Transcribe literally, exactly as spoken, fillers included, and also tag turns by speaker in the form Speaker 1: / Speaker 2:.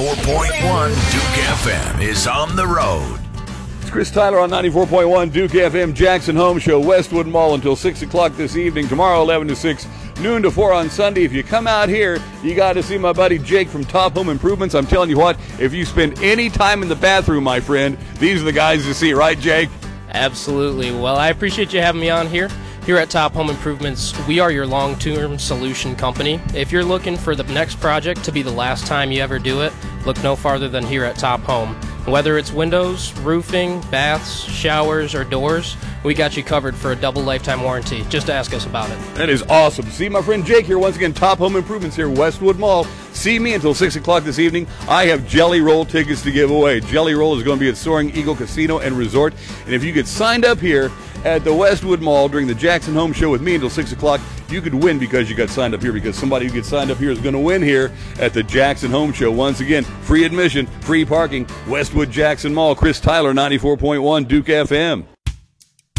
Speaker 1: ninety-four point one Duke F M is on the road.
Speaker 2: It's Chris Tyler on ninety-four point one Duke F M, Jackson Home Show, Westwood Mall until six o'clock this evening. Tomorrow, eleven to six, noon to four on Sunday. If you come out here, you got to see my buddy Jake from Top Home Improvements. I'm telling you what, if you spend any time in the bathroom, my friend, these are the guys to see, right, Jake?
Speaker 3: Absolutely. Well, I appreciate you having me on here. Here at Top Home Improvements, we are your long-term solution company. If you're looking for the next project to be the last time you ever do it, look no farther than here at Top Home. Whether it's windows, roofing, baths, showers, or doors, we got you covered for a double lifetime warranty. Just ask us about it.
Speaker 2: That is awesome. See my friend Jake here once again, Top Home Improvements here, Westwood Mall. See me until six o'clock this evening. I have Jelly Roll tickets to give away. Jelly Roll is going to be at Soaring Eagle Casino and Resort. And if you get signed up here at the Westwood Mall during the Jackson Home Show with me until six o'clock, you could win because you got signed up here, because somebody who gets signed up here is going to win here at the Jackson Home Show. Once again, free admission, free parking, Westwood Jackson Mall. Chris Tyler, ninety-four point one Duke F M.